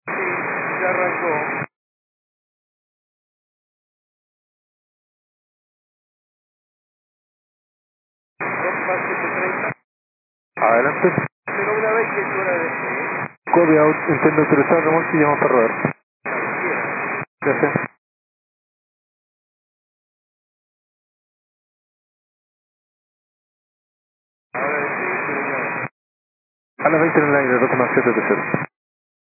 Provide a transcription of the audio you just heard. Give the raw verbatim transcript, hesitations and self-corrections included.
Sí, ya arrancó. dos más siete treinta. Adelante. Pero una vez que es hora de despegue. Copy out, intento autorizar remolque y llamo para rodar. Cualquiera. Gracias. Ahora despegue, pero ya. A las veinte en el aire, dos coma siete cero.